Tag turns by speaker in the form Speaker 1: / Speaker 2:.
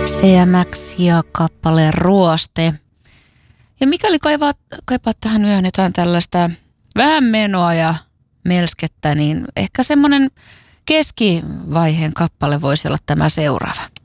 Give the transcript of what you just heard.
Speaker 1: CMX ja kappale Ruoste. Ja mikäli kaipaat tähän yöhön jotain tällaista vähän menoa ja melskettä, niin ehkä semmoinen keskivaiheen kappale voisi olla tämä seuraava.